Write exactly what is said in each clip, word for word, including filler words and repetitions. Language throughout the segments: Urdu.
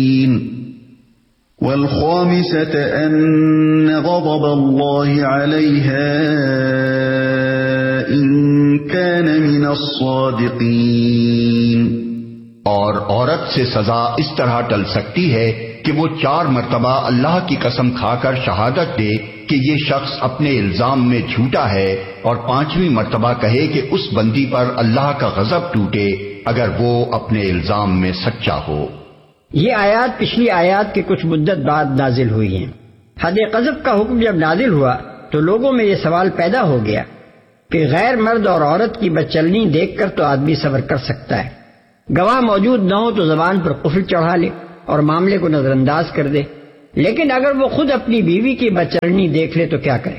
والخامسة أن غضب الله عليها إن كان من الصادقين۔ اور عورت سے سزا اس طرح ٹل سکتی ہے کہ وہ چار مرتبہ اللہ کی قسم کھا کر شہادت دے کہ یہ شخص اپنے الزام میں جھوٹا ہے، اور پانچویں مرتبہ کہے کہ اس بندی پر اللہ کا غضب ٹوٹے اگر وہ اپنے الزام میں سچا ہو۔ یہ آیات پچھلی آیات کے کچھ مدت بعد نازل ہوئی ہیں۔ حد قذف کا حکم جب نازل ہوا تو لوگوں میں یہ سوال پیدا ہو گیا کہ غیر مرد اور عورت کی بدچلنی دیکھ کر تو آدمی صبر کر سکتا ہے، گواہ موجود نہ ہو تو زبان پر قفل چڑھا لے اور معاملے کو نظر انداز کر دے، لیکن اگر وہ خود اپنی بیوی کی بدچلنی دیکھ لے تو کیا کرے؟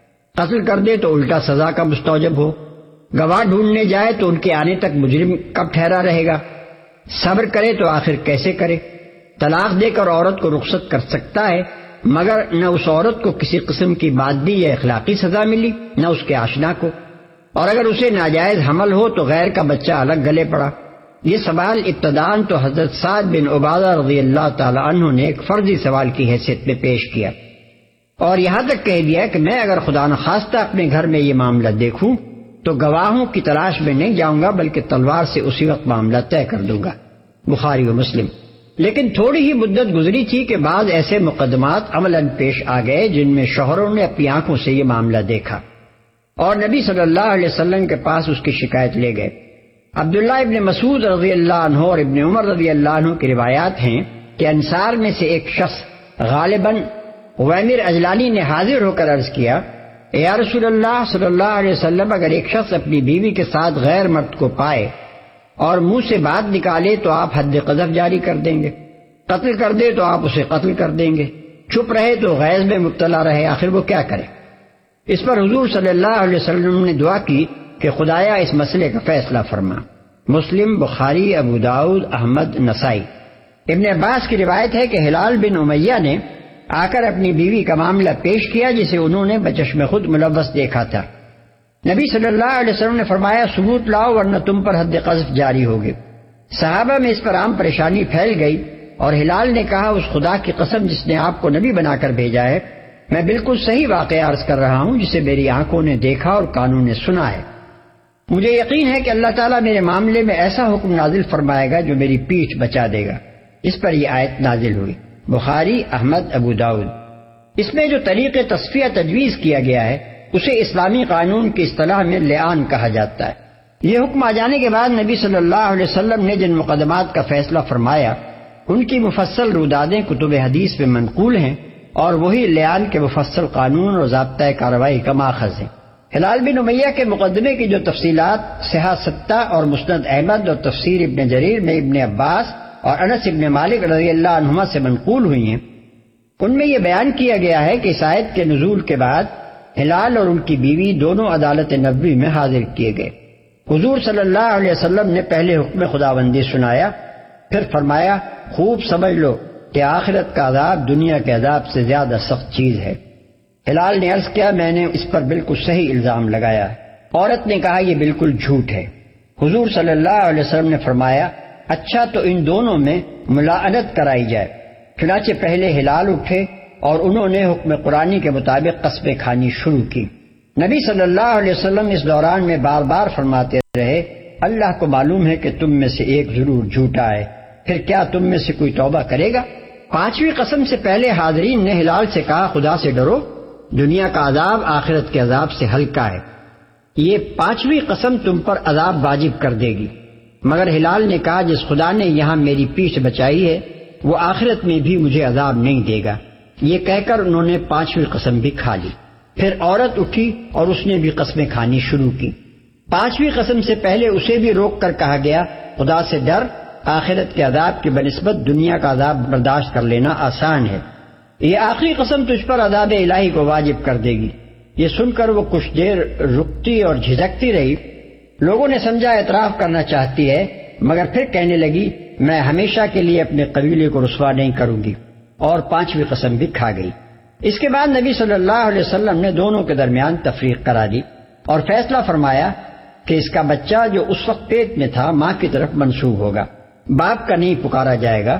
قتل کر دے تو الٹا سزا کا مستوجب ہو، گواہ ڈھونڈنے جائے تو ان کے آنے تک مجرم کب ٹھہرا رہے گا؟ صبر کرے تو آخر کیسے کرے؟ طلاق دے کر عورت کو رخصت کر سکتا ہے، مگر نہ اس عورت کو کسی قسم کی مادی یا اخلاقی سزا ملی نہ اس کے آشنا کو، اور اگر اسے ناجائز حمل ہو تو غیر کا بچہ الگ گلے پڑا۔ یہ سوال ابتداً تو حضرت سعد بن عبادہ رضی اللہ تعالی عنہ نے ایک فرضی سوال کی حیثیت میں پیش کیا، اور یہاں تک کہہ دیا کہ میں اگر خدا نخواستہ اپنے گھر میں یہ معاملہ دیکھوں تو گواہوں کی تلاش میں نہیں جاؤں گا بلکہ تلوار سے اسی وقت معاملہ طے کر دوں گا، بخاری و مسلم۔ لیکن تھوڑی ہی مدت گزری تھی کہ بعض ایسے مقدمات عملاً پیش آ گئے جن میں شوہروں نے اپنی آنکھوں سے یہ معاملہ دیکھا اور نبی صلی اللہ علیہ وسلم کے پاس اس کی شکایت لے گئے۔ عبداللہ ابن مسعود رضی اللہ عنہ اور ابن عمر رضی اللہ عنہ کی روایات ہیں کہ انصار میں سے ایک شخص غالباً عویمر اجلانی نے حاضر ہو کر عرض کیا، یا رسول اللہ صلی اللہ علیہ وسلم، اگر ایک شخص اپنی بیوی کے ساتھ غیر مرد کو پائے اور منہ سے بات نکالے تو آپ حد قذف جاری کر دیں گے، قتل کر دے تو آپ اسے قتل کر دیں گے، چپ رہے تو غیظ میں مبتلا رہے، آخر وہ کیا کرے؟ اس پر حضور صلی اللہ علیہ وسلم نے دعا کی کہ خدایا اس مسئلے کا فیصلہ فرما۔ مسلم، بخاری، ابو داؤد، احمد، نسائی۔ ابن عباس کی روایت ہے کہ ہلال بن امیہ نے آ کر اپنی بیوی کا معاملہ پیش کیا جسے انہوں نے بچشم خود ملوث دیکھا تھا۔ نبی صلی اللہ علیہ وسلم نے فرمایا ثبوت لاؤ ورنہ تم پر حد قذف جاری ہوگی۔ صحابہ میں اس پر عام پریشانی پھیل گئی اور ہلال نے کہا، اس خدا کی قسم جس نے آپ کو نبی بنا کر بھیجا ہے، میں بالکل صحیح واقعہ عرض کر رہا ہوں جسے میری آنکھوں نے دیکھا اور کانوں نے سنا ہے۔ مجھے یقین ہے کہ اللہ تعالیٰ میرے معاملے میں ایسا حکم نازل فرمائے گا جو میری پیٹھ بچا دے گا۔ اس پر یہ آیت نازل ہوئی، بخاری، احمد، ابو داؤد۔ اس میں جو طریق تصفیہ تجویز کیا گیا ہے اسے اسلامی قانون کی اصطلاح میں لعان کہا جاتا ہے۔ یہ حکم آ جانے کے بعد نبی صلی اللہ علیہ وسلم نے جن مقدمات کا فیصلہ فرمایا ان کی مفصل رودادیں کتب حدیث میں منقول ہیں، اور وہی لعان کے مفصل قانون اور ضابطۂ کارروائی کا ماخذ ہے۔ ہلال بن امیہ کے مقدمے کی جو تفصیلات صحاح ستہ اور مسند احمد اور تفسیر ابن جریر میں ابن عباس اور انس ابن مالک رضی اللہ عنہما سے منقول ہوئی ہیں، ان میں یہ بیان کیا گیا ہے کہ اس آیت کے نزول کے بعد ہلال اور ان کی بیوی دونوں عدالت نبوی میں حاضر کیے گئے۔ حضور صلی اللہ علیہ وسلم نے پہلے حکم خداوندی سنایا، پھر فرمایا خوب سمجھ لو کہ آخرت کا عذاب دنیا کے عذاب سے زیادہ سخت چیز ہے۔ ہلال نے عرض کیا، میں نے اس پر بالکل صحیح الزام لگایا۔ عورت نے کہا، یہ بالکل جھوٹ ہے۔ حضور صلی اللہ علیہ وسلم نے فرمایا، اچھا تو ان دونوں میں ملاعنت کرائی جائے۔ چنانچہ پہلے ہلال اٹھے اور انہوں نے حکم قرآنی کے مطابق قسمیں کھانی شروع کی۔ نبی صلی اللہ علیہ وسلم اس دوران میں بار بار فرماتے رہے، اللہ کو معلوم ہے کہ تم میں سے ایک ضرور جھوٹا ہے، پھر کیا تم میں سے کوئی توبہ کرے گا؟ پانچویں قسم سے پہلے حاضرین نے ہلال سے کہا، خدا سے ڈرو، دنیا کا عذاب آخرت کے عذاب سے ہلکا ہے، یہ پانچویں قسم تم پر عذاب واجب کر دے گی۔ مگر ہلال نے کہا، جس خدا نے یہاں میری پیٹھ بچائی ہے وہ آخرت میں بھی مجھے عذاب نہیں دے گا۔ یہ کہہ کر انہوں نے پانچویں قسم بھی کھا لی۔ پھر عورت اٹھی اور اس نے بھی قسمیں کھانی شروع کی۔ پانچویں قسم سے پہلے اسے بھی روک کر کہا گیا، خدا سے ڈر، آخرت کے عذاب کی بنسبت دنیا کا عذاب برداشت کر لینا آسان ہے، یہ آخری قسم تجھ پر عذاب الہی کو واجب کر دے گی۔ یہ سن کر وہ کچھ دیر رکتی اور جھجکتی رہی۔ لوگوں نے سمجھا اعتراف کرنا چاہتی ہے، مگر پھر کہنے لگی، میں ہمیشہ کے لیے اپنے قبیلے کو رسوا نہیں کروں گی، اور پانچویں قسم بھی کھا گئی۔ اس کے بعد نبی صلی اللہ علیہ وسلم نے دونوں کے درمیان تفریق کرا دی اور فیصلہ فرمایا کہ اس کا بچہ جو اس وقت پیٹ میں تھا ماں کی طرف منسوب ہوگا، باپ کا نہیں پکارا جائے گا،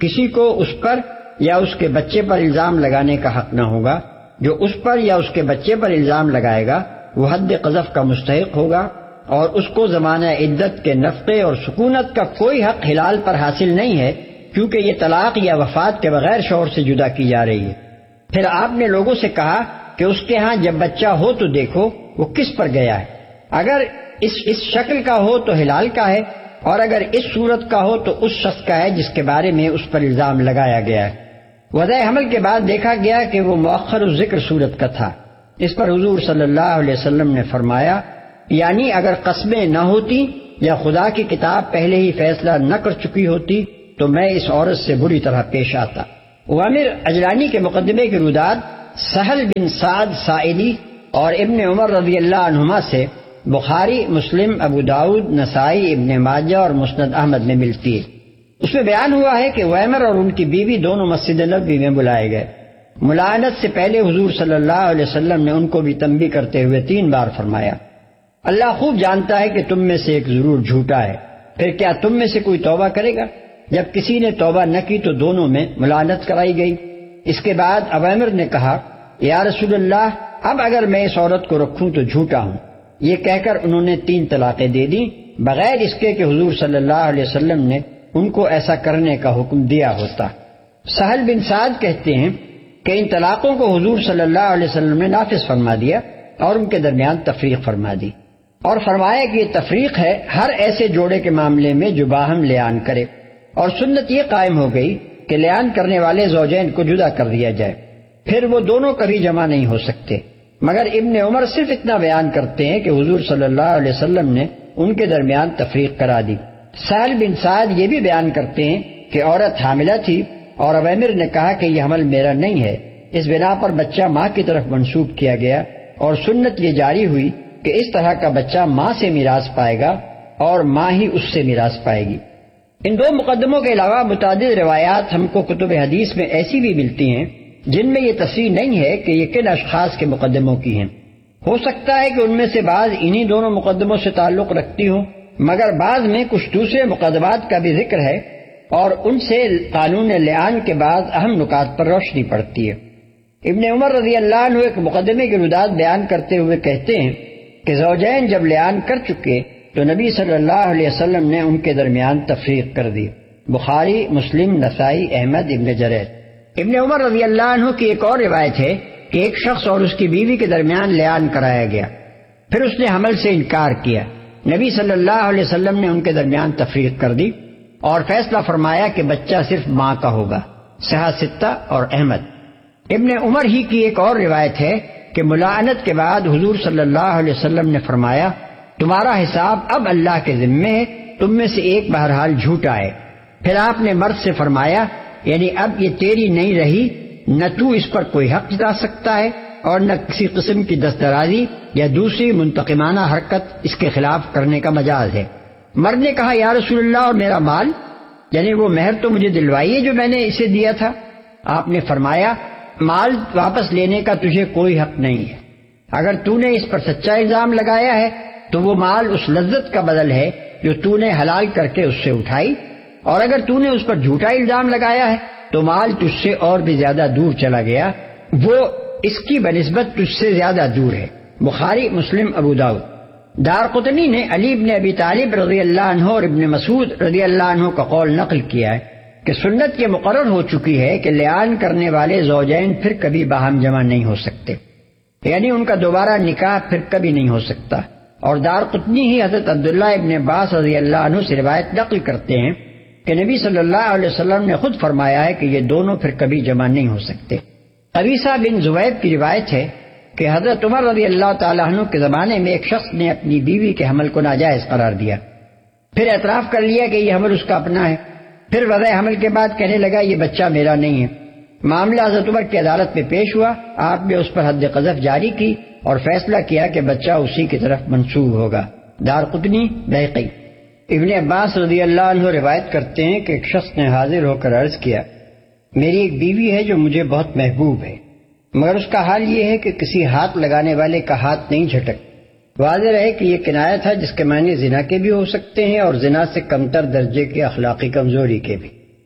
کسی کو اس پر یا اس کے بچے پر الزام لگانے کا حق نہ ہوگا۔ جو اس پر یا اس کے بچے پر الزام لگائے گا وہ حد قذف کا مستحق ہوگا، اور اس کو زمانہ عدت کے نفقے اور سکونت کا کوئی حق حلال پر حاصل نہیں ہے، کیونکہ یہ طلاق یا وفات کے بغیر شوہر سے جدا کی جا رہی ہے۔ پھر آپ نے لوگوں سے کہا کہ اس کے ہاں جب بچہ ہو تو دیکھو وہ کس پر گیا ہے، اگر اس اس شکل کا ہو تو حلال کا ہے، اور اگر اس صورت کا ہو تو اس شخص کا ہے جس کے بارے میں اس پر الزام لگایا گیا ہے۔ وضع حمل کے بعد دیکھا گیا کہ وہ مؤخر الذکر صورت کا تھا۔ اس پر حضور صلی اللہ علیہ وسلم نے فرمایا، یعنی اگر قسمیں نہ ہوتی یا خدا کی کتاب پہلے ہی فیصلہ نہ کر چکی ہوتی تو میں اس عورت سے بری طرح پیش آتا۔ عوامر اجلانی کے مقدمے کی روداد سہل بن سعد سائلی اور ابن عمر رضی اللہ عنہما سے بخاری، مسلم، ابو داؤد، نسائی، ابن ماجہ اور مسند احمد میں ملتی ہے۔ اس میں بیان ہوا ہے کہ عویمر اور ان کی بیوی دونوں مسجد نبوی میں بلائے گئے۔ ملعنت سے پہلے حضور صلی اللہ علیہ وسلم نے ان کو بھی تنبیہ کرتے ہوئے تین بار فرمایا، اللہ خوب جانتا ہے کہ تم میں سے ایک ضرور جھوٹا ہے، پھر کیا تم میں سے کوئی توبہ کرے گا؟ جب کسی نے توبہ نہ کی تو دونوں میں ملعنت کرائی گئی۔ اس کے بعد عویمر نے کہا، یا رسول اللہ، اب اگر میں اس عورت کو رکھوں تو جھوٹا ہوں۔ یہ کہہ کر انہوں نے تین طلاقیں دے دیں، بغیر اس کے کہ حضور صلی اللہ علیہ وسلم نے ان کو ایسا کرنے کا حکم دیا ہوتا۔ سہل بن سعد کہتے ہیں کہ ان طلاقوں کو حضور صلی اللہ علیہ وسلم نے نافذ فرما دیا اور ان کے درمیان تفریق فرما دی، اور فرمایا کہ یہ تفریق ہے ہر ایسے جوڑے کے معاملے میں جو باہم لعان کرے، اور سنت یہ قائم ہو گئی کہ لعان کرنے والے زوجین کو جدا کر دیا جائے، پھر وہ دونوں کبھی جمع نہیں ہو سکتے۔ مگر ابن عمر صرف اتنا بیان کرتے ہیں کہ حضور صلی اللہ علیہ وسلم نے ان کے درمیان تفریق کرا دی۔ سہل بن سعد یہ بھی بیان کرتے ہیں کہ عورت حاملہ تھی اور عویمر نے کہا کہ یہ حمل میرا نہیں ہے، اس بنا پر بچہ ماں کی طرف منسوب کیا گیا، اور سنت یہ جاری ہوئی کہ اس طرح کا بچہ ماں سے میراث پائے گا اور ماں ہی اس سے میراث پائے گی۔ ان دو مقدموں کے علاوہ متعدد روایات ہم کو کتب حدیث میں ایسی بھی ملتی ہیں جن میں یہ تصریح نہیں ہے کہ یہ کن اشخاص کے مقدموں کی ہیں۔ ہو سکتا ہے کہ ان میں سے بعض انہی دونوں مقدموں سے تعلق رکھتی ہوں، مگر بعض میں کچھ دوسرے مقدمات کا بھی ذکر ہے، اور ان سے قانون لعان کے بعد اہم نکات پر روشنی پڑتی ہے۔ ابن عمر رضی اللہ عنہ ایک مقدمے کی روداد بیان کرتے ہوئے کہتے ہیں کہ زوجین جب لعان کر چکے تو نبی صلی اللہ علیہ وسلم نے ان کے درمیان تفریق کر دی۔ بخاری، مسلم، نسائی، احمد، ابن جریر۔ ابن عمر رضی اللہ عنہ کی ایک اور روایت ہے کہ ایک شخص اور اس کی بیوی کے درمیان لعان کرایا گیا، پھر اس نے حمل سے انکار کیا۔ نبی صلی اللہ علیہ وسلم نے ان کے درمیان تفریق کر دی اور فیصلہ فرمایا کہ بچہ صرف ماں کا ہوگا۔ صحیح ستہ اور احمد۔ ابن عمر ہی کی ایک اور روایت ہے کہ ملاعنت کے بعد حضور صلی اللہ علیہ وسلم نے فرمایا، تمہارا حساب اب اللہ کے ذمے ہے، تم میں سے ایک بہرحال جھوٹا ہے۔ پھر آپ نے مرد سے فرمایا، یعنی اب یہ تیری نہیں رہی، نہ تو اس پر کوئی حق جتا سکتا ہے اور نہ کسی قسم کی دسترازی یا دوسری منتقمانہ حرکت اس کے خلاف کرنے کا مجاز ہے۔ مرد نے کہا، یا رسول اللہ، اور میرا مال، یعنی وہ مہر تو مجھے دلوائیے جو میں نے اسے دیا تھا۔ آپ نے فرمایا، مال واپس لینے کا تجھے کوئی حق نہیں ہے۔ اگر تو نے اس پر سچا الزام لگایا ہے تو وہ مال اس لذت کا بدل ہے جو تو نے حلال کر کے اس سے اٹھائی، اور اگر تو نے اس پر جھوٹا الزام لگایا ہے تو مال تجھ سے اور بھی زیادہ دور چلا گیا، وہ اس کی بنسبت تجھ سے زیادہ دور ہے۔ بخاری، مسلم، ابو داؤد۔ دارقطنی نے علی بن ابی طالب رضی اللہ عنہ اور ابن مسعود رضی اللہ عنہ کا قول نقل کیا ہے کہ سنت یہ مقرر ہو چکی ہے کہ لعان کرنے والے زوجین پھر کبھی باہم جمع نہیں ہو سکتے، یعنی ان کا دوبارہ نکاح پھر کبھی نہیں ہو سکتا۔ اور دارقطنی ہی حضرت عبداللہ ابن عباس رضی اللہ عنہ سے روایت نقل کرتے ہیں کہ نبی صلی اللہ علیہ وسلم نے خود فرمایا ہے کہ یہ دونوں پھر کبھی جمع نہیں ہو سکتے۔ قبیصہ بن زبیب کی روایت ہے کہ حضرت عمر رضی اللہ تعالیٰ عنہ کے زمانے میں ایک شخص نے اپنی بیوی کے حمل کو ناجائز قرار دیا، پھر اعتراف کر لیا کہ یہ حمل اس کا اپنا ہے، پھر وضع حمل کے بعد کہنے لگا یہ بچہ میرا نہیں ہے۔ معاملہ حضرت عمر کی عدالت میں پیش ہوا، آپ نے اس پر حد قذف جاری کی اور فیصلہ کیا کہ بچہ اسی کی طرف منسوب ہوگا۔ دارقطنی، بیہقی۔ ابن عباس رضی اللہ عنہ روایت کرتے ہیں کہ ایک شخص نے حاضر ہو کر عرض کیا، میری ایک بیوی ہے جو مجھے بہت محبوب ہے، مگر اس کا حال یہ ہے کہ کسی ہاتھ لگانے والے کا ہاتھ نہیں جھٹک۔ واضح رہے کہ یہ کنایہ تھا جس کے معنی زنا کے بھی ہو سکتے ہیں اور زنا سے کمتر درجے کے اخلاقی کمزوری کے بھی۔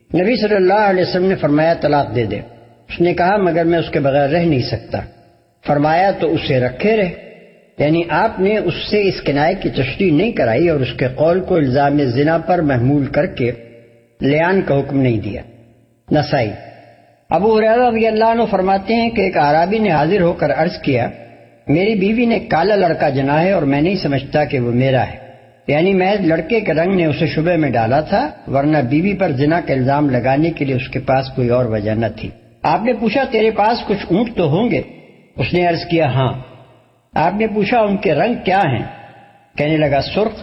نبی صلی اللہ علیہ وسلم نے فرمایا طلاق دے دے۔ اس نے کہا مگر میں اس کے بغیر رہ نہیں سکتا۔ فرمایا تو اسے رکھے رہے، یعنی آپ نے اس سے اس کنایے کی تشریح نہیں کرائی اور اس کے قول کو الزام زنا پر محمول کر کے لیان کا حکم نہیں دیا۔ نسائی۔ ابو ہریرہ رضی اللہ عنہ فرماتے ہیں کہ ایک اعرابی نے حاضر ہو کر عرض کیا، میری بیوی نے کالا لڑکا جنا ہے اور میں نہیں سمجھتا کہ وہ میرا ہے، یعنی محض لڑکے کے رنگ نے اسے شبہ میں ڈالا تھا، ورنہ بیوی پر زنا کا الزام لگانے کے لیے اس کے پاس کوئی اور وجہ نہ تھی۔ آپ نے پوچھا تیرے پاس کچھ اونٹ تو ہوں گے؟ اس نے عرض کیا ہاں۔ آپ نے پوچھا ان کے رنگ کیا ہیں؟ کہنے لگا سرخ۔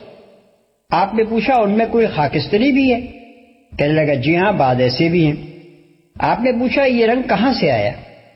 آپ نے پوچھا ان میں کوئی خاکستری بھی ہے؟ کہنے لگا جی ہاں بعض ایسے بھی ہیں۔ آپ نے پوچھا یہ رنگ کہاں سے آیا؟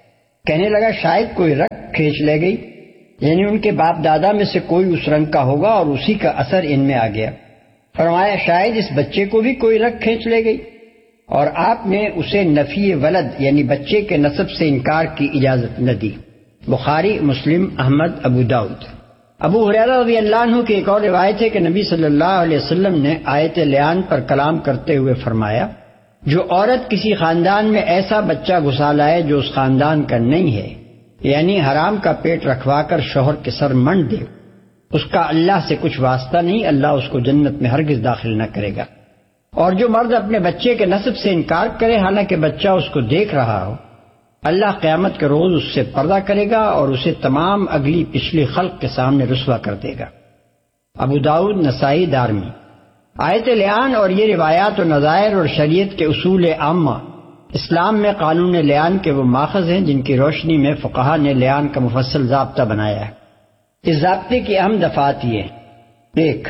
کہنے لگا شاید کوئی رگ کھینچ لے گئی، یعنی ان کے باپ دادا میں سے کوئی اس رنگ کا ہوگا اور اسی کا اثر ان میں آ گیا۔ فرمایا شاید اس بچے کو بھی کوئی رگ کھینچ لے گئی، اور آپ نے اسے نفی ولد یعنی بچے کے نسب سے انکار کی اجازت نہ دی۔ بخاری، مسلم، احمد، ابو داؤد۔ ابو ہریرہ رضی اللہ عنہ کی ایک اور روایت ہے کہ نبی صلی اللہ علیہ وسلم نے آیت لیان پر کلام کرتے ہوئے فرمایا، جو عورت کسی خاندان میں ایسا بچہ گھسا لائے جو اس خاندان کا نہیں ہے، یعنی حرام کا پیٹ رکھوا کر شوہر کے سر منڈ دے، اس کا اللہ سے کچھ واسطہ نہیں، اللہ اس کو جنت میں ہرگز داخل نہ کرے گا۔ اور جو مرد اپنے بچے کے نسب سے انکار کرے حالانکہ بچہ اس کو دیکھ رہا ہو، اللہ قیامت کے روز اس سے پردہ کرے گا اور اسے تمام اگلی پچھلی خلق کے سامنے رسوا کر دے گا۔ ابو داؤد، نسائی، دارمی۔ آیت لیان اور یہ روایات و نظائر اور شریعت کے اصول عامہ اسلام میں قانون لیان کے وہ ماخذ ہیں جن کی روشنی میں فقہا نے لیان کا مفصل ضابطہ بنایا ہے۔ اس ضابطے کی اہم دفعات یہ ہیں: ایک،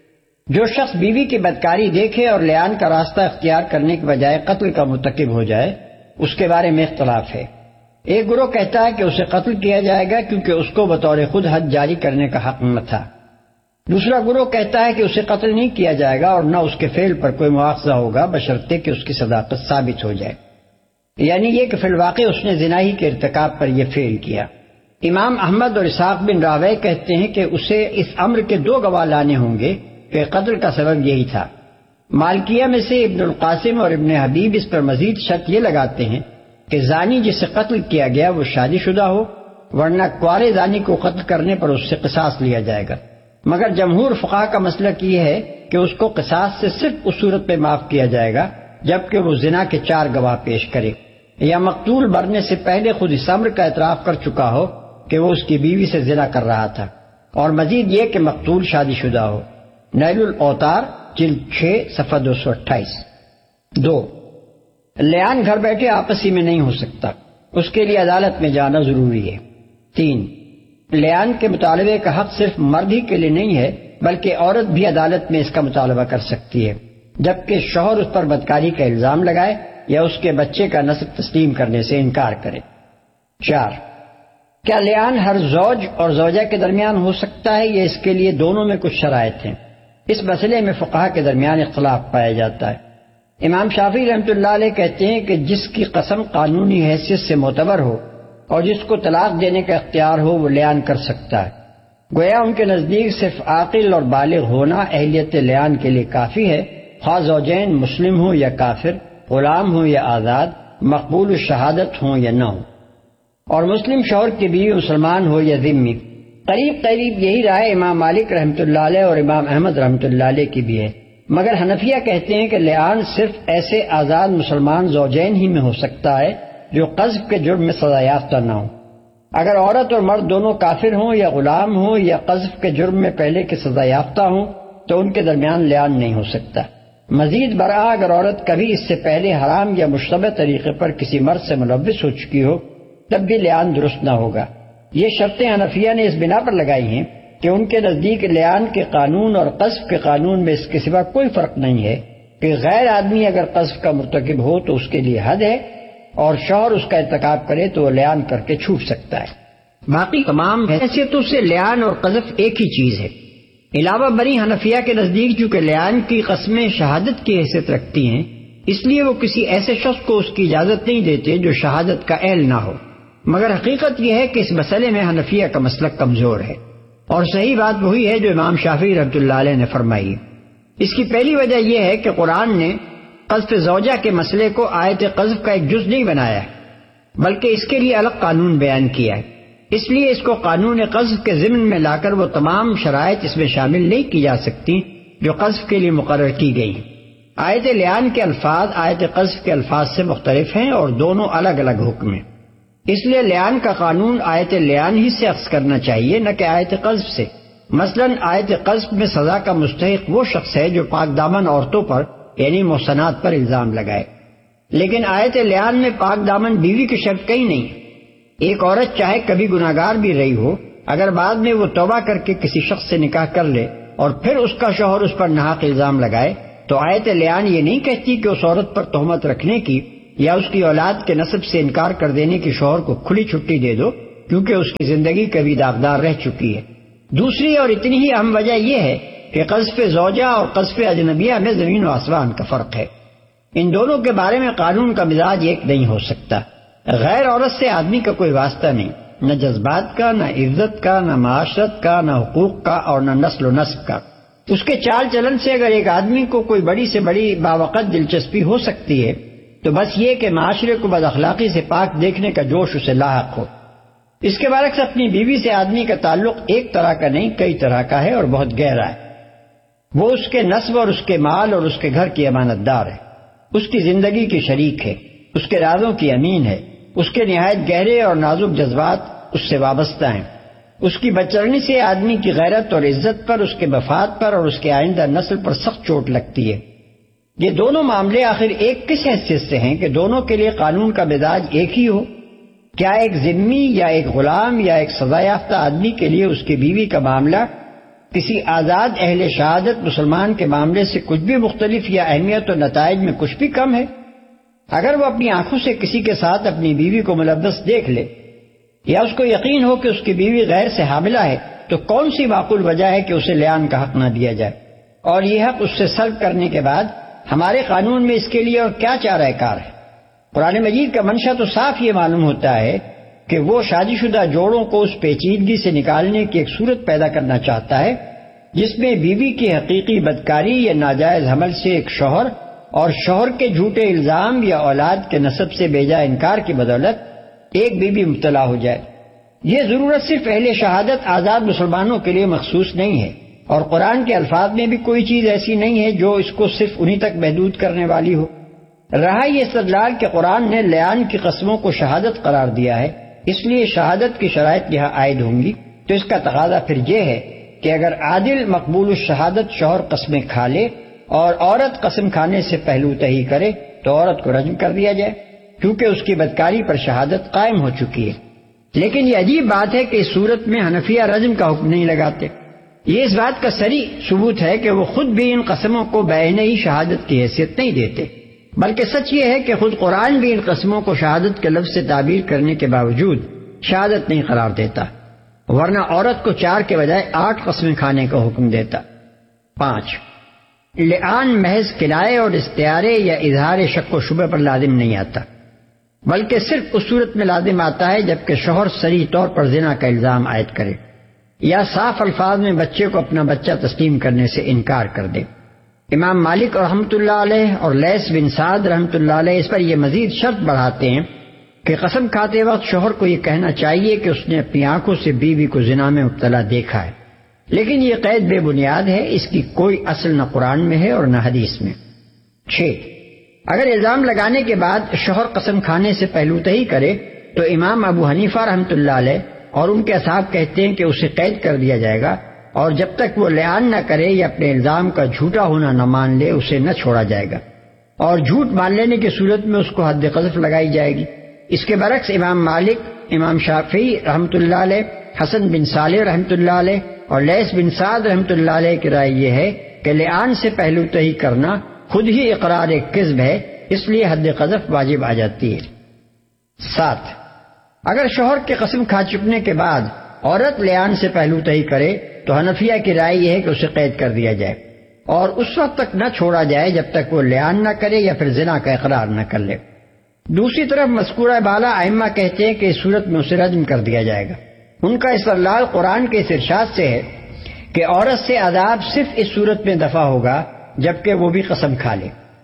جو شخص بیوی کی بدکاری دیکھے اور لیان کا راستہ اختیار کرنے کے بجائے قتل کا مرتکب ہو جائے، اس کے بارے میں اختلاف ہے۔ ایک گروہ کہتا ہے کہ اسے قتل کیا جائے گا کیونکہ اس کو بطور خود حد جاری کرنے کا حق نہ تھا۔ دوسرا گروہ کہتا ہے کہ اسے قتل نہیں کیا جائے گا اور نہ اس کے فعل پر کوئی مواخذہ ہوگا بشرطے کہ اس کی صداقت ثابت ہو جائے، یعنی یہ کہ فی الواقع اس نے زنا ہی کے ارتکاب پر یہ فعل کیا۔ امام احمد اور اسحاق بن راویہ کہتے ہیں کہ اسے اس امر کے دو گواہ لانے ہوں گے کہ قتل کا سبب یہی تھا۔ مالکیہ میں سے ابن القاسم اور ابن حبیب اس پر مزید شرط یہ لگاتے ہیں کہ زانی جسے قتل کیا گیا وہ شادی شدہ ہو، ورنہ کوارے زانی کو قتل کرنے پر اس سے قصاص لیا جائے گا۔ مگر جمہور فقہا کا مسلک یہ ہے کہ اس کو قصاص سے صرف اس صورت پہ معاف کیا جائے گا جبکہ وہ زنا کے چار گواہ پیش کرے، یا مقتول مرنے سے پہلے خود اس امر کا اعتراف کر چکا ہو کہ وہ اس کی بیوی سے زنا کر رہا تھا، اور مزید یہ کہ مقتول شادی شدہ ہو۔ نیل الاوتار جلد چھ صفحہ دو سو اٹھائیس۔ دو، لیان گھر بیٹھے آپسی میں نہیں ہو سکتا، اس کے لیے عدالت میں جانا ضروری ہے۔ تین، لیان کے مطالبے کا حق صرف مرد ہی کے لیے نہیں ہے بلکہ عورت بھی عدالت میں اس کا مطالبہ کر سکتی ہے جبکہ شوہر اس پر بدکاری کا الزام لگائے یا اس کے بچے کا نسب تسلیم کرنے سے انکار کرے۔ چار، کیا لیان ہر زوج اور زوجہ کے درمیان ہو سکتا ہے یا اس کے لیے دونوں میں کچھ شرائط ہیں؟ اس مسئلے میں فقہا کے درمیان اختلاف پایا جاتا ہے۔ امام شافعی رحمۃ اللہ علیہ کہتے ہیں کہ جس کی قسم قانونی حیثیت سے معتبر ہو اور جس کو طلاق دینے کا اختیار ہو وہ لیان کر سکتا ہے۔ گویا ان کے نزدیک صرف عاقل اور بالغ ہونا اہلیت لیان کے لیے کافی ہے، خواہ زوجین مسلم ہوں یا کافر، غلام ہوں یا آزاد، مقبول الشہادت ہوں یا نہ ہوں، اور مسلم شوہر کی بیوی مسلمان ہو یا ذمی۔ قریب قریب یہی رائے امام مالک رحمۃ اللہ علیہ اور امام احمد رحمۃ اللہ علیہ کی بھی ہے، مگر حنفیہ کہتے ہیں کہ لیان صرف ایسے آزاد مسلمان زوجین ہی میں ہو سکتا ہے جو قذف کے جرم میں سزا یافتہ نہ ہوں۔ اگر عورت اور مرد دونوں کافر ہوں یا غلام ہوں یا قذف کے جرم میں پہلے کے سزا یافتہ ہوں تو ان کے درمیان لیان نہیں ہو سکتا۔ مزید برآں اگر عورت کبھی اس سے پہلے حرام یا مشتبہ طریقے پر کسی مرد سے ملوث ہو چکی ہو تب بھی لیان درست نہ ہوگا۔ یہ شرطیں حنفیہ نے اس بنا پر لگائی ہیں کہ ان کے نزدیک لیان کے قانون اور قذف کے قانون میں اس کے سوا کوئی فرق نہیں ہے کہ غیر آدمی اگر قذف کا مرتکب ہو تو اس کے لیے حد ہے اور شوہر اس کا ارتکاب کرے تو وہ لیان کر کے چھوٹ سکتا ہے۔ باقی تمام حیثیتوں سے لیان اور قذف ایک ہی چیز ہے۔ علاوہ بری حنفیہ کے نزدیک چونکہ لیان کی قسمیں شہادت کی حیثیت رکھتی ہیں اس لیے وہ کسی ایسے شخص کو اس کی اجازت نہیں دیتے جو شہادت کا اہل نہ ہو، مگر حقیقت یہ ہے کہ اس مسئلے میں حنفیہ کا مسلک کمزور ہے اور صحیح بات وہی ہے جو امام شافعی رحمۃ اللہ علیہ نے فرمائی۔ اس کی پہلی وجہ یہ ہے کہ قرآن نے قذف زوجہ کے مسئلے کو آیت قذف کا ایک جز نہیں بنایا ہے، بلکہ اس کے لیے الگ قانون بیان کیا ہے۔ اس لیے اس کو قانون قذف کے ضمن میں لا کر وہ تمام شرائط اس میں شامل نہیں کی جا سکتی جو قذف کے لیے مقرر کی گئی ہیں۔ آیت لعان کے الفاظ آیت قذف کے الفاظ سے مختلف ہیں اور دونوں الگ الگ حکم ہیں، اس لیے لعان کا قانون آیت لعان ہی سے اخذ کرنا چاہیے، نہ کہ آیت قذف سے۔ مثلا آیت قذف میں سزا کا مستحق وہ شخص ہے جو پاک دامن عورتوں پر یعنی محصنات پر الزام لگائے، لیکن آیت لعان میں پاک دامن بیوی کی شرط کہیں نہیں۔ ایک عورت چاہے کبھی گناہگار بھی رہی ہو، اگر بعد میں وہ توبہ کر کے کسی شخص سے نکاح کر لے اور پھر اس کا شوہر اس پر ناحق الزام لگائے تو آیت لعان یہ نہیں کہتی کہ اس عورت پر تہمت رکھنے کی یا اس کی اولاد کے نسب سے انکار کر دینے کی شوہر کو کھلی چھٹی دے دو، کیونکہ اس کی زندگی کبھی داغدار رہ چکی ہے۔ دوسری اور اتنی ہی اہم وجہ یہ ہے کہ قذف زوجہ اور قذف اجنبیہ میں زمین و آسمان کا فرق ہے۔ ان دونوں کے بارے میں قانون کا مزاج ایک نہیں ہو سکتا۔ غیر عورت سے آدمی کا کوئی واسطہ نہیں، نہ جذبات کا، نہ عزت کا، نہ معاشرت کا، نہ حقوق کا اور نہ نسل و نسب کا۔ اس کے چال چلن سے اگر ایک آدمی کو کوئی بڑی سے بڑی باوقت دلچسپی ہو سکتی ہے تو بس یہ کہ معاشرے کو بد اخلاقی سے پاک دیکھنے کا جوش اسے لاحق ہو۔ اس کے برعکس اپنی بیوی سے آدمی کا تعلق ایک طرح کا نہیں کئی طرح کا ہے اور بہت گہرا ہے۔ وہ اس کے نسب اور اس کے مال اور اس کے گھر کی امانت دار ہے، اس کی زندگی کی شریک ہے، اس کے رازوں کی امین ہے، اس کے نہایت گہرے اور نازک جذبات اس سے وابستہ ہیں۔ اس کی بدچلنی سے آدمی کی غیرت اور عزت پر، اس کے مفاد پر اور اس کے آئندہ نسل پر سخت چوٹ لگتی ہے۔ یہ دونوں معاملے آخر ایک کس حیثیت سے ہیں کہ دونوں کے لیے قانون کا مزاج ایک ہی ہو؟ کیا ایک ذمی یا ایک غلام یا ایک سزا یافتہ آدمی کے لیے اس کی بیوی کا معاملہ کسی آزاد اہل شہادت مسلمان کے معاملے سے کچھ بھی مختلف یا اہمیت اور نتائج میں کچھ بھی کم ہے؟ اگر وہ اپنی آنکھوں سے کسی کے ساتھ اپنی بیوی کو ملبس دیکھ لے یا اس کو یقین ہو کہ اس کی بیوی غیر سے حاملہ ہے تو کون سی معقول وجہ ہے کہ اسے لعان کا حق نہ دیا جائے؟ اور یہ حق اس سے سلب کرنے کے بعد ہمارے قانون میں اس کے لیے اور کیا چارہ کار ہے؟ قرآن مجید کا منشا تو صاف یہ معلوم ہوتا ہے کہ وہ شادی شدہ جوڑوں کو اس پیچیدگی سے نکالنے کی ایک صورت پیدا کرنا چاہتا ہے جس میں بیوی کی حقیقی بدکاری یا ناجائز حمل سے ایک شوہر اور شوہر کے جھوٹے الزام یا اولاد کے نسب سے بے جا انکار کی بدولت ایک بیوی مبتلا ہو جائے۔ یہ ضرورت صرف اہل شہادت آزاد مسلمانوں کے لیے مخصوص نہیں ہے، اور قرآن کے الفاظ میں بھی کوئی چیز ایسی نہیں ہے جو اس کو صرف انہی تک محدود کرنے والی ہو۔ رہا یہ استدلال کہ قرآن نے لعان کی قسموں کو شہادت قرار دیا ہے، اس لیے شہادت کی شرائط یہاں عائد ہوں گی، تو اس کا تقاضا پھر یہ ہے کہ اگر عادل مقبول الشہادت شوہر قسمیں کھا لے اور عورت قسم کھانے سے پہلو تہی کرے تو عورت کو رجم کر دیا جائے، کیونکہ اس کی بدکاری پر شہادت قائم ہو چکی ہے۔ لیکن یہ عجیب بات ہے کہ اس صورت میں حنفیہ رجم کا حکم نہیں لگاتے۔ یہ اس بات کا صریح ثبوت ہے کہ وہ خود بھی ان قسموں کو بعینہ ہی شہادت کی حیثیت نہیں دیتے، بلکہ سچ یہ ہے کہ خود قرآن بھی ان قسموں کو شہادت کے لفظ سے تعبیر کرنے کے باوجود شہادت نہیں قرار دیتا، ورنہ عورت کو چار کے بجائے آٹھ قسمیں کھانے کا حکم دیتا۔ پانچ، لعان محض کنایے اور استعارے یا اظہار شک و شبہ پر لازم نہیں آتا، بلکہ صرف اس صورت میں لازم آتا ہے جبکہ شوہر صریح طور پر زنا کا الزام عائد کرے یا صاف الفاظ میں بچے کو اپنا بچہ تسلیم کرنے سے انکار کر دے۔ امام مالک رحمۃ اللہ علیہ اور لیث بن سعد رحمۃ اللہ علیہ اس پر یہ مزید شرط بڑھاتے ہیں کہ قسم کھاتے وقت شوہر کو یہ کہنا چاہیے کہ اس نے اپنی آنکھوں سے بیوی کو زنا میں مبتلا دیکھا ہے، لیکن یہ قید بے بنیاد ہے، اس کی کوئی اصل نہ قرآن میں ہے اور نہ حدیث میں۔ چھ، اگر الزام لگانے کے بعد شوہر قسم کھانے سے پہلو تہی کرے تو امام ابو حنیفہ رحمۃ اللہ علیہ اور ان کے اصحاب کہتے ہیں کہ اسے قید کر دیا جائے گا، اور جب تک وہ لعان نہ کرے یا اپنے الزام کا جھوٹا ہونا نہ مان لے اسے نہ چھوڑا جائے گا، اور جھوٹ مان لینے کی صورت میں اس کو حد قذف لگائی جائے گی۔ اس کے برعکس امام مالک، امام شافعی رحمۃ اللہ علیہ، حسن بن صالح رحمۃ اللہ علیہ اور لیث بن سعد رحمۃ اللہ علیہ کی رائے یہ ہے کہ لعان سے پہلو تہی کرنا خود ہی اقرار ایک کذب ہے، اس لیے حد قذف واجب آ جاتی ہے۔ سات، اگر شوہر کے قسم کھا چکنے کے بعد عورت لعان سے پہلو تہی کرے تو حنفیہ کی رائے یہ ہے کہ اسے قید کر دیا جائے اور اس وقت تک نہ چھوڑا جائے جب تک وہ لعان نہ کرے یا پھر زنا کا اقرار نہ کر لے۔ دوسری طرف مذکورہ بالا ائمہ کہتے ہیں کہ اس صورت میں اسے رجم کر دیا جائے گا۔ ان کا استدلال قرآن کے اس ارشاد سے ہے کہ عورت سے عذاب صرف اس صورت میں دفع ہوگا جبکہ وہ بھی قسم کھا لے،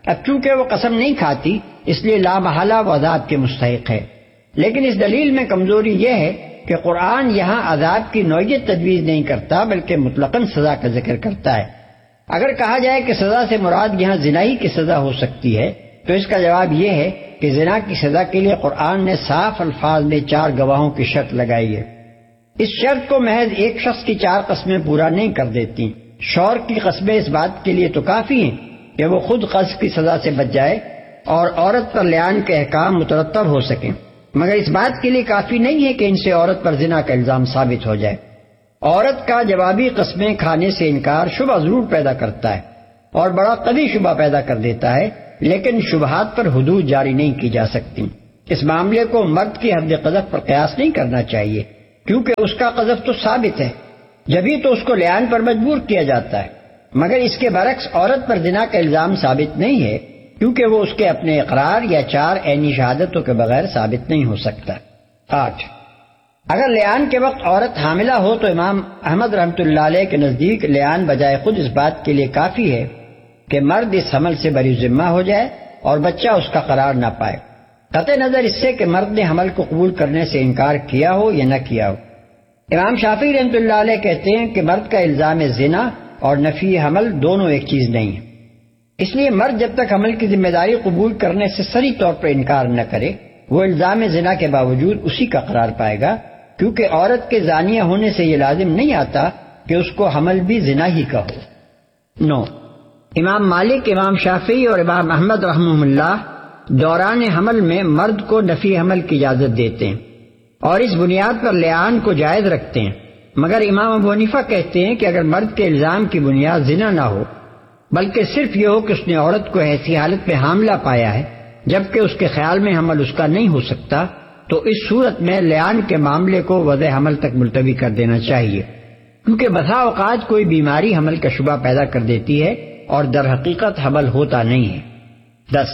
اب چونکہ وہ قسم نہیں کھاتی اس لیے لامحالہ وہ عذاب کے مستحق ہے، لیکن اس دلیل میں کمزوری یہ ہے کہ قرآن یہاں عذاب کی نوعیت تجویز نہیں کرتا بلکہ مطلقاً سزا کا ذکر کرتا ہے۔ اگر کہا جائے کہ سزا سے مراد یہاں زنا ہی کی سزا ہو سکتی ہے تو اس کا جواب یہ ہے کہ زنا کی سزا کے لیے قرآن نے صاف الفاظ میں چار گواہوں کی شرط لگائی ہے۔ اس شرط کو محض ایک شخص کی چار قسمیں پورا نہیں کر دیتی، شوہر کی قسمیں اس بات کے لیے تو کافی ہیں کہ وہ خود قذف کی سزا سے بچ جائے اور عورت پر لعان کے احکام مترتب ہو سکیں، مگر اس بات کے لیے کافی نہیں ہے کہ ان سے عورت پر زنا کا الزام ثابت ہو جائے۔ عورت کا جوابی قسمیں کھانے سے انکار شبہ ضرور پیدا کرتا ہے اور بڑا قوی شبہ پیدا کر دیتا ہے، لیکن شبہات پر حدود جاری نہیں کی جا سکتی۔ اس معاملے کو مرد کی حد قذف پر قیاس نہیں کرنا چاہیے، کیونکہ اس کا قذف تو ثابت ہے، جبھی تو اس کو لعان پر مجبور کیا جاتا ہے، مگر اس کے برعکس عورت پر زنا کا الزام ثابت نہیں ہے، کیونکہ وہ اس کے اپنے اقرار یا چار عینی شہادتوں کے بغیر ثابت نہیں ہو سکتا۔ آٹھ، اگر لعان کے وقت عورت حاملہ ہو تو امام احمد رحمۃ اللہ علیہ کے نزدیک لعان بجائے خود اس بات کے لیے کافی ہے کہ مرد اس حمل سے بری ذمہ ہو جائے اور بچہ اس کا قرار نہ پائے، قطع نظر اس سے کہ مرد نے حمل کو قبول کرنے سے انکار کیا ہو یا نہ کیا ہو۔ امام شافعی رحمۃ اللہ علیہ کہتے ہیں کہ مرد کا الزام زنا اور نفی حمل دونوں ایک چیز نہیں ہے، اس لیے مرد جب تک حمل کی ذمہ داری قبول کرنے سے صریح طور پر انکار نہ کرے وہ الزام زنا کے باوجود اسی کا قرار پائے گا، کیونکہ عورت کے زانیہ ہونے سے یہ لازم نہیں آتا کہ اس کو حمل بھی زنا ہی کا ہو۔ نو، امام مالک، امام شافعی اور امام احمد رحمہ اللہ دوران حمل میں مرد کو نفی حمل کی اجازت دیتے ہیں اور اس بنیاد پر لعان کو جائز رکھتے ہیں، مگر امام ابو حنیفہ کہتے ہیں کہ اگر مرد کے الزام کی بنیاد زنا نہ ہو بلکہ صرف یہ ہو کہ اس نے عورت کو ایسی حالت میں حاملہ پایا ہے جبکہ اس کے خیال میں حمل اس کا نہیں ہو سکتا، تو اس صورت میں لعان کے معاملے کو وضع حمل تک ملتوی کر دینا چاہیے، کیونکہ بسا اوقات کوئی بیماری حمل کا شبہ پیدا کر دیتی ہے اور در حقیقت حمل ہوتا نہیں ہے۔ دس،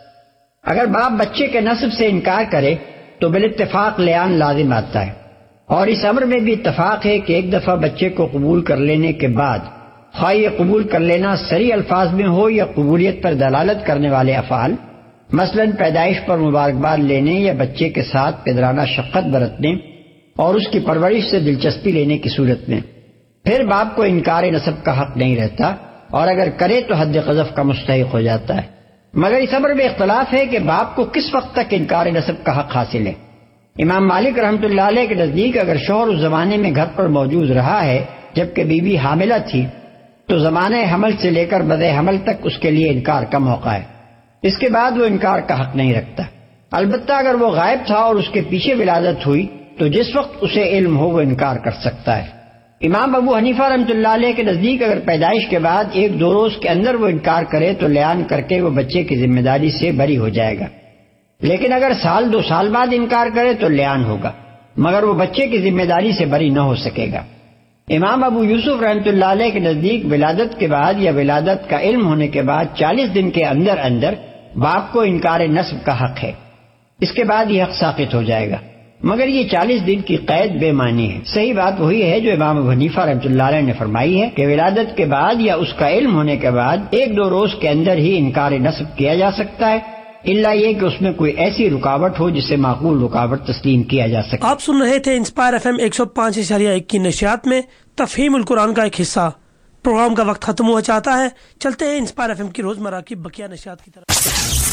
اگر باپ بچے کے نسب سے انکار کرے تو بالاتفاق لعان لازم آتا ہے، اور اس امر میں بھی اتفاق ہے کہ ایک دفعہ بچے کو قبول کر لینے کے بعد خواہ یہ قبول کر لینا صریح الفاظ میں ہو یا قبولیت پر دلالت کرنے والے افعال، مثلا پیدائش پر مبارکباد لینے یا بچے کے ساتھ پدرانہ شفقت برتنے اور اس کی پرورش سے دلچسپی لینے کی صورت میں، پھر باپ کو انکار نسب کا حق نہیں رہتا، اور اگر کرے تو حد قذف کا مستحق ہو جاتا ہے۔ مگر اس امر میں اختلاف ہے کہ باپ کو کس وقت تک انکار نسب کا حق حاصل ہے۔ امام مالک رحمۃ اللہ علیہ کے نزدیک اگر شوہر اس زمانے میں گھر پر موجود رہا ہے جبکہ بیوی حاملہ تھی تو زمانہ حمل سے لے کر بدء حمل تک اس کے لیے انکار کا موقع ہے، اس کے بعد وہ انکار کا حق نہیں رکھتا۔ البتہ اگر وہ غائب تھا اور اس کے پیچھے ولادت ہوئی تو جس وقت اسے علم ہو وہ انکار کر سکتا ہے۔ امام ابو حنیفہ رحمۃ اللہ علیہ کے نزدیک اگر پیدائش کے بعد ایک دو روز کے اندر وہ انکار کرے تو لعان کر کے وہ بچے کی ذمہ داری سے بری ہو جائے گا، لیکن اگر سال دو سال بعد انکار کرے تو لعان ہوگا، مگر وہ بچے کی ذمہ داری سے بری نہ ہو سکے گا۔ امام ابو یوسف رحمۃ اللہ علیہ کے نزدیک ولادت کے بعد یا ولادت کا علم ہونے کے بعد چالیس دن کے اندر اندر باپ کو انکار نسب کا حق ہے، اس کے بعد یہ حق ساقط ہو جائے گا، مگر یہ چالیس دن کی قید بے معنی ہے۔ صحیح بات وہی ہے جو امام ابو حنیفہ رحمۃ اللہ علیہ نے فرمائی ہے کہ ولادت کے بعد یا اس کا علم ہونے کے بعد ایک دو روز کے اندر ہی انکار نسب کیا جا سکتا ہے، الا یہ کہ اس میں کوئی ایسی رکاوٹ ہو جسے معقول رکاوٹ تسلیم کیا جا سکے۔ آپ سن رہے تھے انسپائر ایف ایم ایک سو پانچ اشاریہ ایک کی نشریات میں تفہیم القرآن کا ایک حصہ۔ پروگرام کا وقت ختم ہوا چاہتا ہے، چلتے ہیں انسپائر ایف ایم کی روزمرہ کی بقیہ نشریات کی طرف۔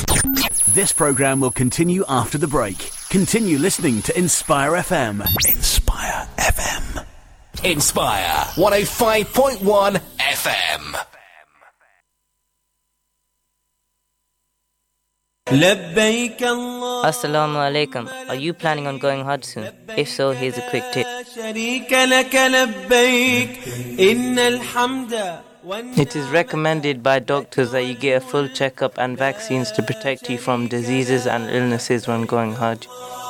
This program will continue after the break. Continue listening to Inspire F M. Inspire F M. Inspire one oh five point one F M. لبيك الله Assalamu alaikum. Are you planning on going Hajj soon? If so, here's a quick tip. شريك لك لبيك إن الحمد. It is recommended by doctors that you get a full checkup and vaccines to protect you from diseases and illnesses when going Hajj.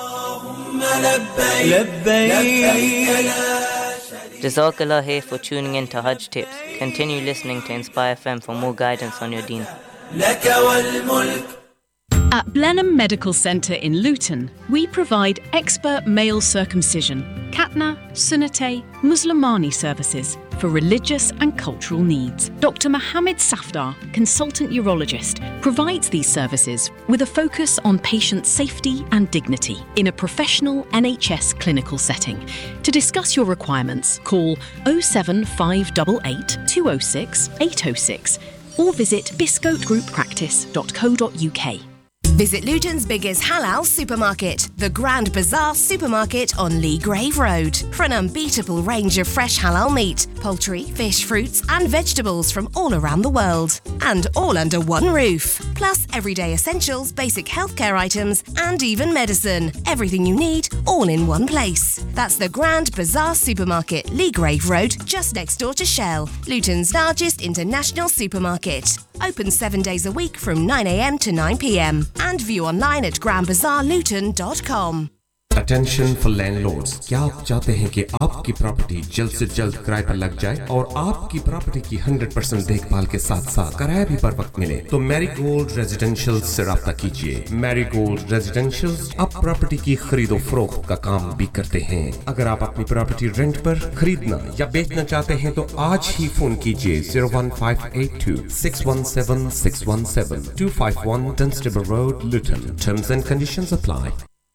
Jazakallah here for tuning in to Hajj Tips. Continue listening to Inspire F M for more guidance on your deen. لك والملك. At Blenheim Medical Centre in Luton, we provide expert male circumcision, Khatna, Sunnate, Muslimani services for religious and cultural needs. Doctor Mohammed Safdar, consultant urologist, provides these services with a focus on patient safety and dignity in a professional N H S clinical setting. To discuss your requirements, call oh seven five eight eight, two oh six, eight oh six or visit biscote group practice dot co dot uk. Visit Luton's biggest halal supermarket, the Grand Bazaar Supermarket on Lee Grave Road, for an unbeatable range of fresh halal meat, poultry, fish, fruits and vegetables from all around the world. And all under one roof. Plus everyday essentials, basic healthcare items and even medicine. Everything you need, all in one place. That's the Grand Bazaar Supermarket, Lee Grave Road, just next door to Shell, Luton's largest international supermarket. Open seven days a week from nine a m to nine p m and view online at grand bazaar luton dot com. Attention for landlords. क्या आप चाहते हैं कि आपकी प्रॉपर्टी जल्द से जल्द किराए पर लग जाए और आपकी प्रॉपर्टी की हंड्रेड परसेंट देखभाल के साथ साथ किराया भी पर वक्त मिले? तो मैरीगोल्ड रेजिडेंशियल से राब्ता कीजिए। मैरीगोल्ड रेजिडेंशियल अब प्रॉपर्टी की खरीदो फरोख्त का काम भी करते हैं। अगर आप अपनी प्रॉपर्टी रेंट पर खरीदना या बेचना चाहते हैं तो आज ही फोन कीजिए zero one five eight two, six one seven, six one seven, two five one Dunstable Road, Luton. Terms and conditions apply.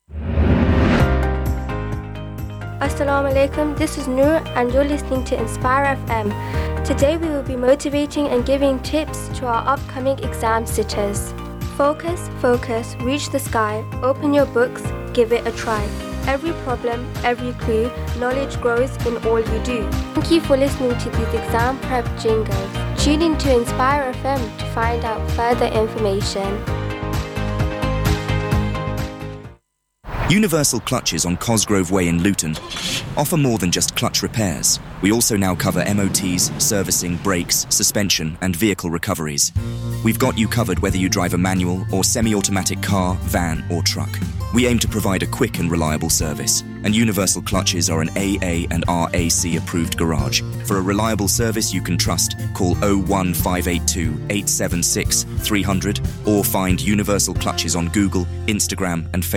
Assalamu alaikum, this is Noor and you're listening to Inspire F M. Today we will be motivating and giving tips to our upcoming exam sitters. Focus, focus, reach the sky, open your books, give it a try. Every problem, every clue, knowledge grows in all you do. Thank you for listening to these exam prep jingles. Tune in to Inspire F M to find out further information. Universal Clutches on Cosgrove Way in Luton offer more than just clutch repairs. We also now cover M O Ts, servicing, brakes, suspension and vehicle recoveries. We've got you covered whether you drive a manual or semi-automatic car, van or truck. We aim to provide a quick and reliable service, and Universal Clutches are an A A and R A C approved garage. For a reliable service you can trust, call oh one five eight two, eight seven six, three hundred or find Universal Clutches on Google, Instagram and Facebook.